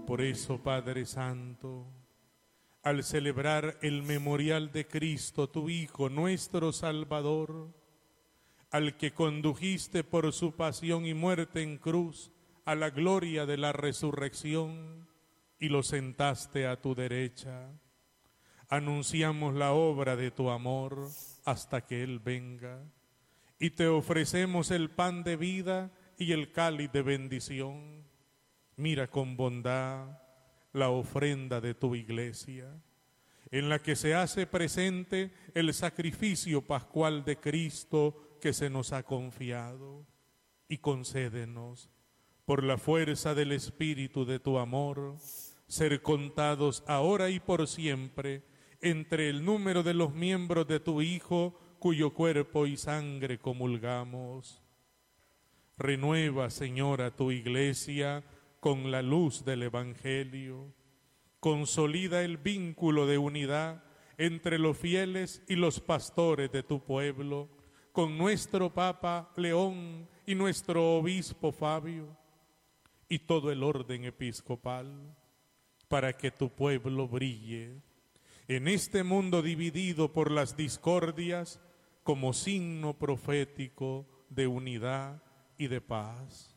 Por eso, Padre Santo, al celebrar el memorial de Cristo, tu Hijo, nuestro Salvador, al que condujiste por su pasión y muerte en cruz a la gloria de la resurrección y lo sentaste a tu derecha, anunciamos la obra de tu amor hasta que Él venga, y te ofrecemos el pan de vida y el cáliz de bendición. Mira con bondad la ofrenda de tu iglesia, en la que se hace presente el sacrificio pascual de Cristo que se nos ha confiado, y concédenos, por la fuerza del Espíritu de tu amor, ser contados ahora y por siempre entre el número de los miembros de tu Hijo, cuyo cuerpo y sangre comulgamos. Renueva, Señor, a tu iglesia con la luz del Evangelio. Consolida el vínculo de unidad entre los fieles y los pastores de tu pueblo, con nuestro Papa León y nuestro Obispo Fabio, y todo el orden episcopal, para que tu pueblo brille en este mundo dividido por las discordias como signo profético de unidad y de paz.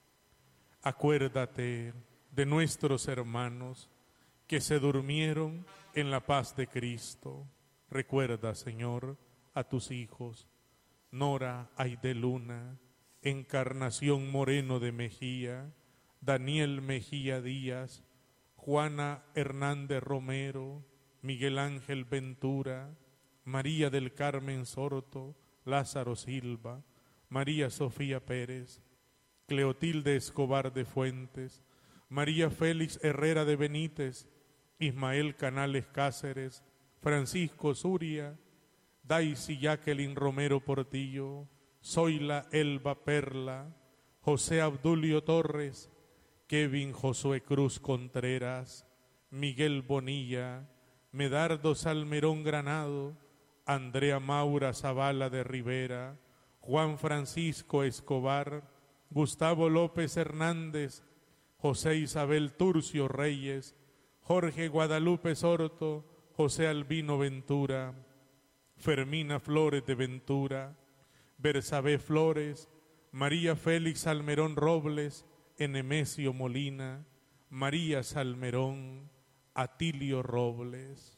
Acuérdate de nuestros hermanos que se durmieron en la paz de Cristo. Recuerda, Señor, a tus hijos, Nora Aide Luna, Encarnación Moreno de Mejía, Daniel Mejía Díaz, Juana Hernández Romero, Miguel Ángel Ventura, María del Carmen Sorto, Lázaro Silva, María Sofía Pérez, Cleotilde Escobar de Fuentes, María Félix Herrera de Benítez, Ismael Canales Cáceres, Francisco Zuria, Daisy Jacqueline Romero Portillo, Zoila Elba Perla, José Abdulio Torres, Kevin Josué Cruz Contreras, Miguel Bonilla, Medardo Salmerón Granado, Andrea Maura Zavala de Rivera, Juan Francisco Escobar, Gustavo López Hernández, José Isabel Turcio Reyes, Jorge Guadalupe Sorto, José Albino Ventura, Fermina Flores de Ventura, Bersabé Flores, María Félix Salmerón Robles, Enemesio Molina, María Salmerón, Atilio Robles.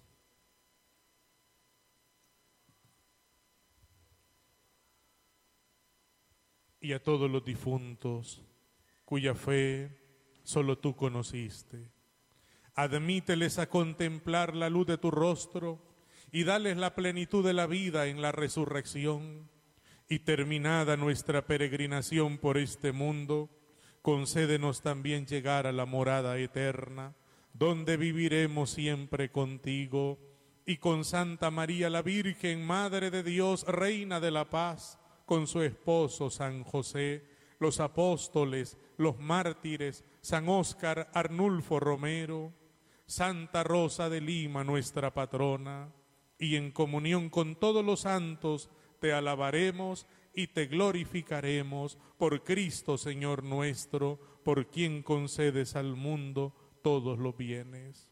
Y a todos los difuntos cuya fe solo tú conociste, admíteles a contemplar la luz de tu rostro y dales la plenitud de la vida en la resurrección. Y terminada nuestra peregrinación por este mundo, concédenos también llegar a la morada eterna, donde viviremos siempre contigo y con Santa María la Virgen, Madre de Dios, Reina de la Paz, con su esposo San José, los apóstoles, los mártires, San Óscar Arnulfo Romero, Santa Rosa de Lima, nuestra patrona, y en comunión con todos los santos te alabaremos y te glorificaremos por Cristo Señor nuestro, por quien concedes al mundo todos los bienes.